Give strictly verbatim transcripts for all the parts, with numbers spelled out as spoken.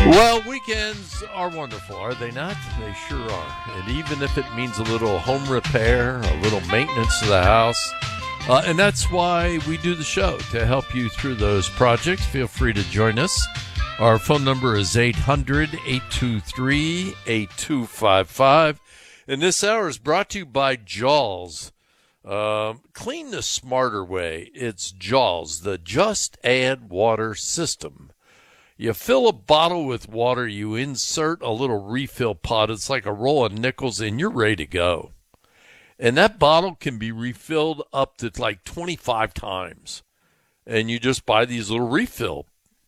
Well, weekends are wonderful, are they not? They sure are. And even if it means a little home repair, a little maintenance to the house, uh, and that's why we do the show, to help you through those projects. Feel free to join us. Our phone number is eight hundred, eight two three, eight two five five. And this hour is brought to you by Jaws. Um, clean the smarter way. It's Jaws, the Just Add Water system. You fill a bottle with water, you insert a little refill pod. It's like a roll of nickels, and you're ready to go. And that bottle can be refilled up to like twenty-five times. And you just buy these little refill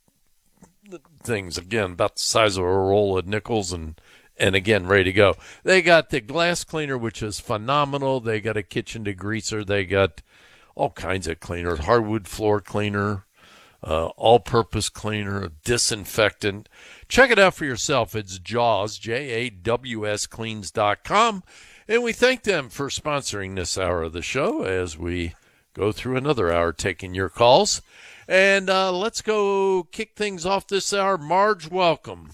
things, again, about the size of a roll of nickels, and, and again, ready to go. They got the glass cleaner, which is phenomenal. They got a kitchen degreaser. They got all kinds of cleaners, hardwood floor cleaner. Uh, all-purpose cleaner, disinfectant. Check it out for yourself. It's Jaws, J A W S cleans dot com. And we thank them for sponsoring this hour of the show as we go through another hour taking your calls. And uh, let's go kick things off this hour. Marge, welcome.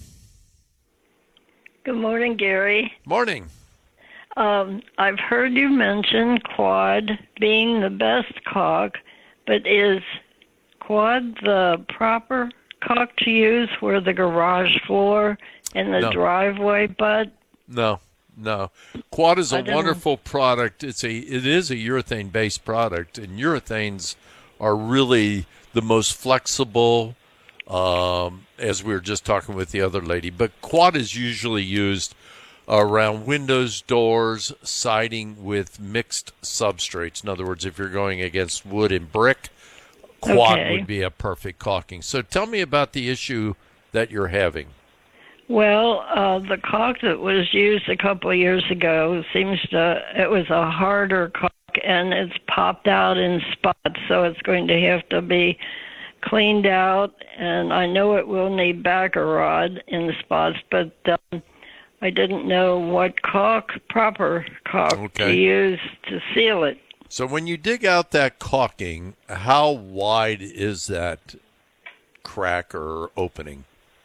Good morning, Gary. Morning. Um, I've heard you mention Quad being the best caulk, but is Quad the proper caulk to use for the garage floor and the No. driveway butt? No, no. Quad is a I didn't- wonderful product. It's a it is a urethane based product, and urethanes are really the most flexible. Um, as we were just talking with the other lady, but Quad is usually used around windows, doors, siding with mixed substrates. In other words, if you're going against wood and brick, Quad Okay. would be a perfect caulking. So tell me about the issue that you're having. Well, uh, the caulk that was used a couple of years ago seems to, it was a harder caulk and it's popped out in spots, so it's going to have to be cleaned out, and I know it will need backer rod in the spots, but um, I didn't know what caulk, proper caulk to Okay. use to seal it. So when you dig out that caulking, how wide is that crack or opening?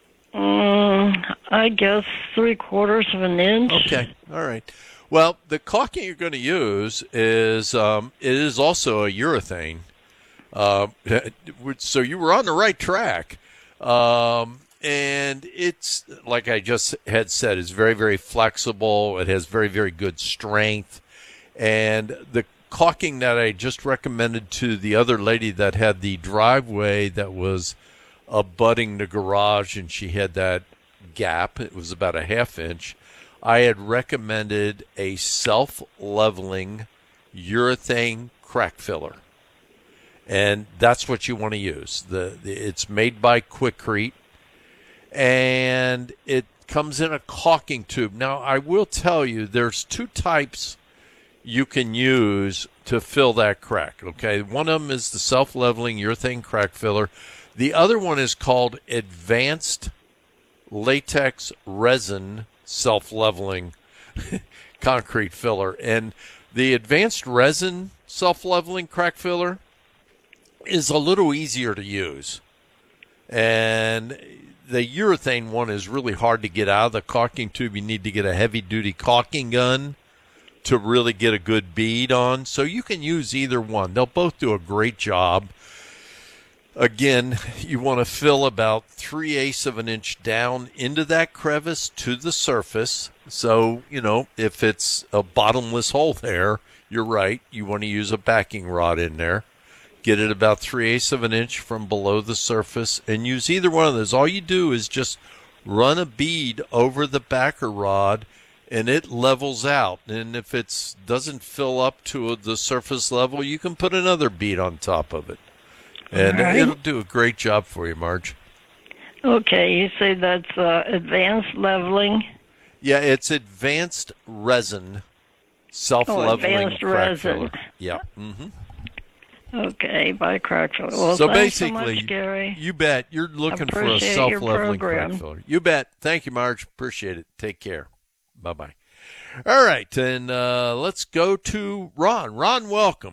Mm, I guess three quarters of an inch. Okay, all right. Well, the caulking you're going to use is um, it is also a urethane. Uh, so you were on the right track. Um, and it's, like I just had said, it's very, very flexible. It has very, very good strength. And the caulking that I just recommended to the other lady that had the driveway that was abutting the garage, and she had that gap, it was about a half inch, I had recommended a self-leveling urethane crack filler. And that's what you want to use. The, the It's made by Quikrete, and it comes in a caulking tube. Now, I will tell you, there's two types you can use to fill that crack, okay? One of them is the self-leveling urethane crack filler. The other one is called advanced latex resin self-leveling concrete filler. And the advanced resin self-leveling crack filler is a little easier to use. And the urethane one is really hard to get out of the caulking tube. You need to get a heavy-duty caulking gun to really get a good bead on. So you can use either one. They'll both do a great job. Again, you want to fill about three-eighths of an inch down into that crevice to the surface. So, you know, if it's a bottomless hole there, you're right. You want to use a backing rod in there. Get it about three-eighths of an inch from below the surface and use either one of those. All you do is just run a bead over the backer rod, and it levels out. And if it doesn't fill up to the surface level, you can put another bead on top of it. And All right. it'll do a great job for you, Marge. Okay, you say that's uh, advanced leveling. Yeah, it's advanced resin, self-leveling Oh, advanced crack resin. filler. Yeah. Mm-hmm. Okay, by crack filler. Well, So thanks basically, so much, Gary. you bet you're looking for a Appreciate your self-leveling crack program. filler. You bet. Thank you, Marge. Appreciate it. Take care. Bye-bye. All right, and uh, let's go to Ron. Ron, welcome.